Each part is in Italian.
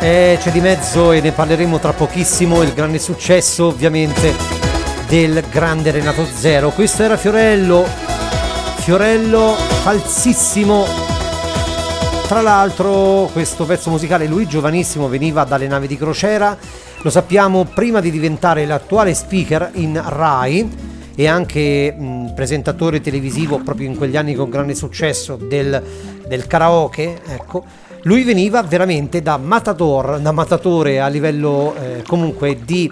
C'è di mezzo, e ne parleremo tra pochissimo, il grande successo ovviamente del grande Renato Zero. Questo era Fiorello falsissimo. Tra l'altro questo pezzo musicale, lui giovanissimo, veniva dalle navi di crociera, lo sappiamo, prima di diventare l'attuale speaker in Rai e anche presentatore televisivo proprio in quegli anni con grande successo del karaoke, ecco. Lui veniva veramente da matatore a livello comunque di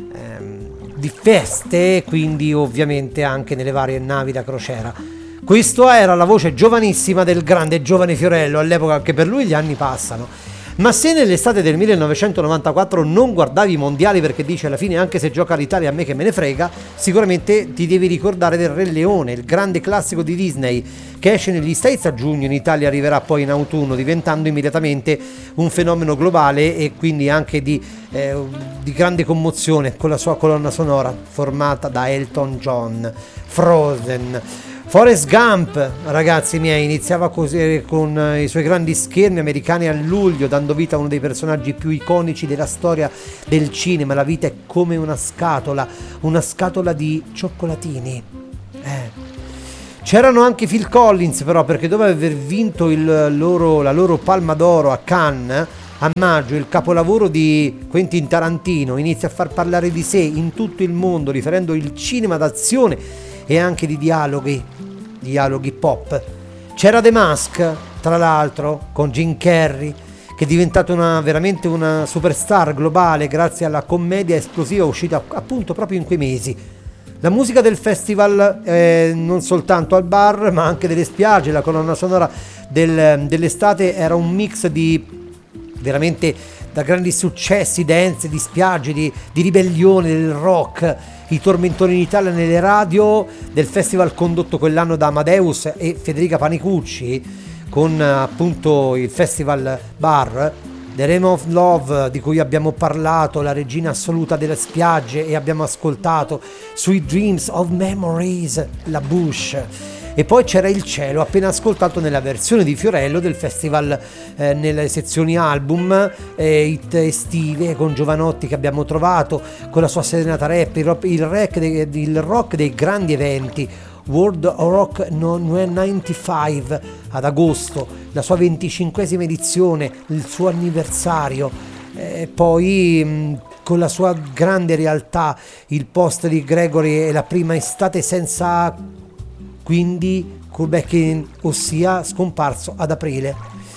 feste, quindi ovviamente anche nelle varie navi da crociera. Questa era la voce giovanissima del grande giovane Fiorello, all'epoca, anche per lui gli anni passano. Ma se nell'estate del 1994 non guardavi i mondiali perché dici alla fine anche se gioca l'Italia a me che me ne frega, sicuramente ti devi ricordare del Re Leone, il grande classico di Disney che esce negli States a giugno, in Italia arriverà poi in autunno, diventando immediatamente un fenomeno globale e quindi anche di grande commozione con la sua colonna sonora formata da Elton John. Frozen. Forrest Gump, ragazzi miei, iniziava così con i suoi grandi schermi americani a luglio, dando vita a uno dei personaggi più iconici della storia del cinema. La vita è come una scatola di cioccolatini. C'erano anche Phil Collins, però, perché dopo aver vinto la loro Palma d'Oro a Cannes a maggio, il capolavoro di Quentin Tarantino inizia a far parlare di sé in tutto il mondo, riferendo il cinema d'azione e anche di dialoghi pop. C'era The Mask, tra l'altro, con Jim Carrey, che è diventato veramente una superstar globale grazie alla commedia esplosiva uscita appunto proprio in quei mesi. La musica del festival, non soltanto al bar ma anche delle spiagge, la colonna sonora dell'estate era un mix di veramente da grandi successi dance, di spiagge, di ribellione, del rock, i tormentoni in Italia nelle radio del festival condotto quell'anno da Amadeus e Federica Panicucci con appunto il festival bar, The Realm of Love, di cui abbiamo parlato, la regina assoluta delle spiagge, e abbiamo ascoltato Sweet Dreams of Memories, la Bush. E poi c'era Il cielo, appena ascoltato nella versione di Fiorello del festival, nelle sezioni album, hit estive con Giovanotti che abbiamo trovato, con la sua serenata rap, il rock dei grandi eventi, World Rock 95 ad agosto, la sua 25esima edizione, il suo anniversario, poi con la sua grande realtà, il post di Gregory e la prima estate senza quindi Coolbeck, ossia scomparso ad aprile,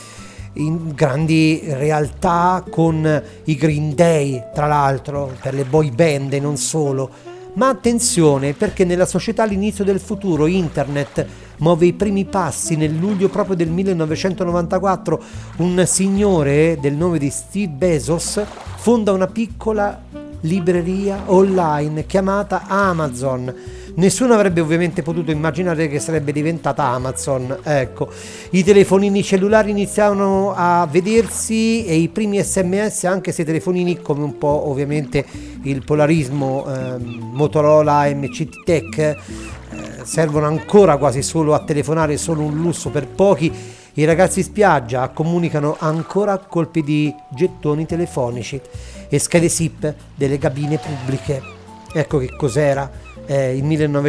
in grandi realtà con i Green Day, tra l'altro, per le boy band e non solo. Ma attenzione, perché nella società all'inizio del futuro internet muove i primi passi. Nel luglio proprio del 1994 un signore del nome di Steve Bezos fonda una piccola libreria online chiamata Amazon. Nessuno avrebbe ovviamente potuto immaginare che sarebbe diventata Amazon. Ecco, i telefonini cellulari iniziavano a vedersi e i primi SMS, anche se i telefonini, come un po' ovviamente il polarismo Motorola MCT Tech, servono ancora quasi solo a telefonare, solo un lusso per pochi. I ragazzi in spiaggia comunicano ancora a colpi di gettoni telefonici e schede SIP delle cabine pubbliche. Ecco che cos'era il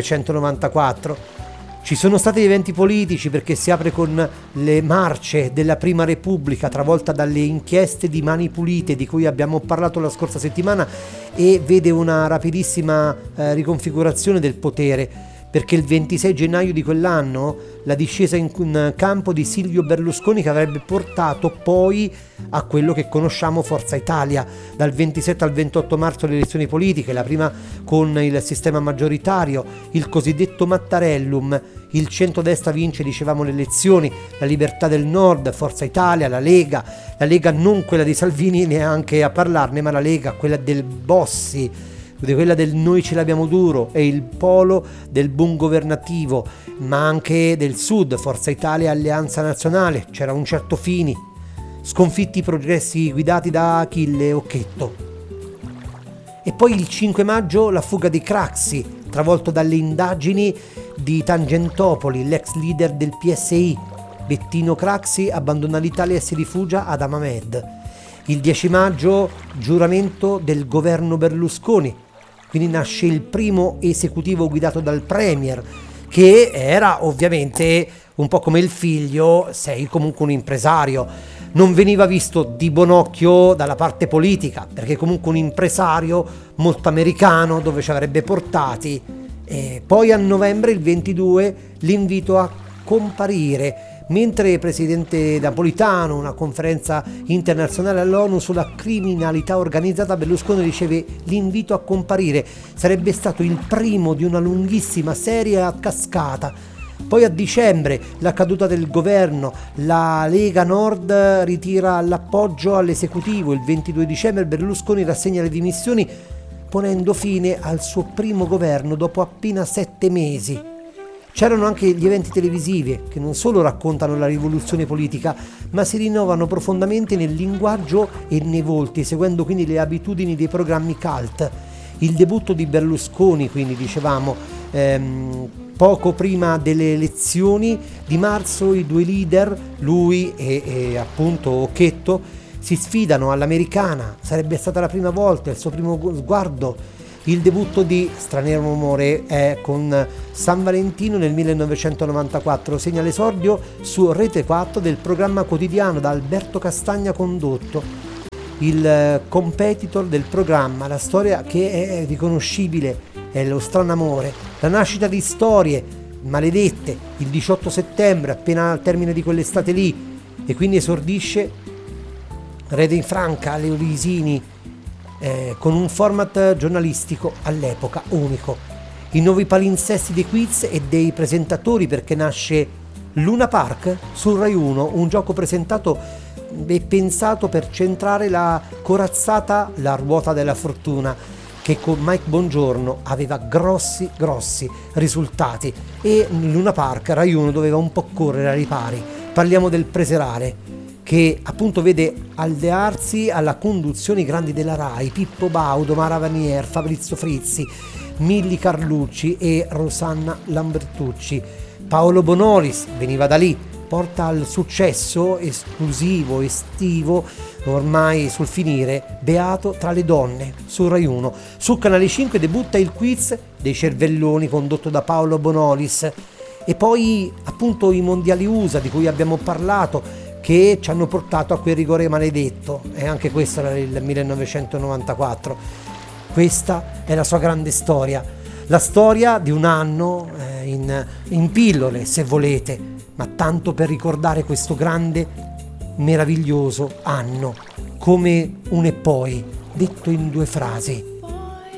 1994. Ci sono stati eventi politici, perché si apre con le marce della Prima Repubblica travolta dalle inchieste di Mani Pulite di cui abbiamo parlato la scorsa settimana, e vede una rapidissima riconfigurazione del potere, perché il 26 gennaio di quell'anno la discesa in campo di Silvio Berlusconi, che avrebbe portato poi a quello che conosciamo Forza Italia. Dal 27 al 28 marzo le elezioni politiche, la prima con il sistema maggioritario, il cosiddetto Mattarellum. Il centrodestra vince, dicevamo, le elezioni, la Libertà del Nord, Forza Italia, la Lega non quella di Salvini neanche a parlarne, ma la Lega, quella del Bossi, quella del noi ce l'abbiamo duro, e il polo del buon governativo, ma anche del Sud, Forza Italia e Alleanza Nazionale. C'era un certo Fini, sconfitti i progressi guidati da Achille Occhetto. E poi il 5 maggio la fuga di Craxi, travolto dalle indagini di Tangentopoli, l'ex leader del PSI. Bettino Craxi abbandona l'Italia e si rifugia ad Hammamet. Il 10 maggio, giuramento del governo Berlusconi, quindi nasce il primo esecutivo guidato dal premier, che era ovviamente un po' come il figlio, sei comunque un impresario. Non veniva visto di buon occhio dalla parte politica, perché comunque un impresario molto americano dove ci avrebbe portati. E poi a novembre, il 22, l'invito a comparire, mentre il presidente Napolitano, una conferenza internazionale all'ONU sulla criminalità organizzata, Berlusconi riceve l'invito a comparire. Sarebbe stato il primo di una lunghissima serie a cascata. Poi a dicembre la caduta del governo, la Lega Nord ritira l'appoggio all'esecutivo. Il 22 dicembre Berlusconi rassegna le dimissioni, ponendo fine al suo primo governo dopo appena 7 mesi. C'erano anche gli eventi televisivi che non solo raccontano la rivoluzione politica, ma si rinnovano profondamente nel linguaggio e nei volti, seguendo quindi le abitudini dei programmi cult. Il debutto di Berlusconi, quindi dicevamo, poco prima delle elezioni di marzo, i due leader, lui e appunto Occhetto, si sfidano all'americana. Sarebbe stata la prima volta, il suo primo sguardo. Il debutto di Straniero Amore è con San Valentino nel 1994, segna l'esordio su Rete 4 del programma quotidiano da Alberto Castagna condotto. Il competitor del programma, la storia che è riconoscibile è lo Strano Amore, la nascita di Storie Maledette il 18 settembre, appena al termine di quell'estate lì, e quindi esordisce Rete in Franca, Leo Lisini, con un format giornalistico all'epoca unico. I nuovi palinsesti dei quiz e dei presentatori, perché nasce Luna Park su Rai 1, un gioco presentato e pensato per centrare la corazzata La ruota della fortuna, che con Mike Bongiorno aveva grossi risultati, e Luna Park Rai 1 doveva un po' correre ai ripari. Parliamo del Preserale, che appunto vede allearsi alla conduzione i grandi della Rai, Pippo Baudo, Mara Vanier, Fabrizio Frizzi, Milly Carlucci e Rosanna Lambertucci. Paolo Bonolis veniva da lì, porta al successo esclusivo, estivo, ormai sul finire, Beato tra le donne su Rai 1. Su Canale 5 debutta il quiz dei cervelloni condotto da Paolo Bonolis, e poi appunto i mondiali USA di cui abbiamo parlato, che ci hanno portato a quel rigore maledetto, e anche questo era il 1994. Questa è la sua grande storia, la storia di un anno in pillole, se volete, ma tanto per ricordare questo grande, meraviglioso anno, come un e poi, detto in 2 frasi.